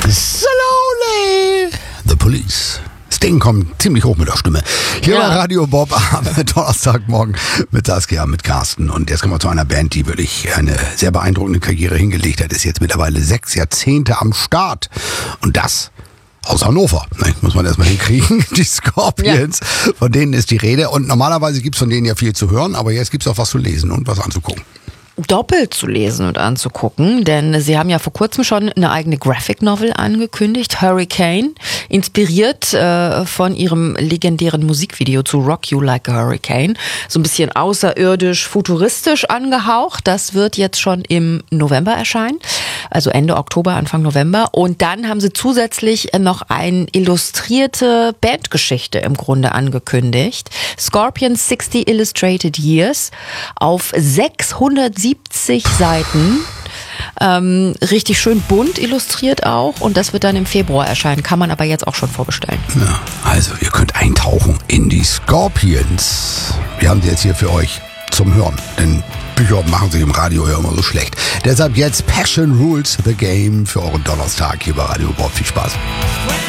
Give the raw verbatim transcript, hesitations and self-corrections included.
Slowly. The Police. Sting kommt ziemlich hoch mit der Stimme. Hier Ja. bei Radio Bob am Donnerstagmorgen mit Saskia, mit Carsten. Und jetzt kommen wir zu einer Band, die wirklich eine sehr beeindruckende Karriere hingelegt hat. Ist jetzt mittlerweile sechs Jahrzehnte am Start. Und das aus Hannover. Ne, muss man erstmal hinkriegen. Die Scorpions, ja. Von denen ist die Rede. Und normalerweise gibt's von denen ja viel zu hören, aber jetzt gibt's auch was zu lesen und was anzugucken. Doppelt zu lesen und anzugucken, denn sie haben ja vor kurzem schon eine eigene Graphic Novel angekündigt, Hurricane, inspiriert äh, von ihrem legendären Musikvideo zu Rock You Like a Hurricane. So ein bisschen außerirdisch, futuristisch angehaucht. Das wird jetzt schon im November erscheinen, also Ende Oktober, Anfang November. Und dann haben sie zusätzlich noch eine illustrierte Bandgeschichte im Grunde angekündigt. Scorpions sixty Illustrated Years auf sechshundertsiebzig Seiten. Ähm, richtig schön bunt illustriert auch. Und das wird dann im Februar erscheinen. Kann man aber jetzt auch schon vorbestellen. Ja, also ihr könnt eintauchen in die Scorpions. Wir haben sie jetzt hier für euch zum Hören. Denn Bücher machen sich im Radio ja immer so schlecht. Deshalb jetzt Passion Rules the Game für euren Donnerstag hier bei Radio Bob. Viel Spaß.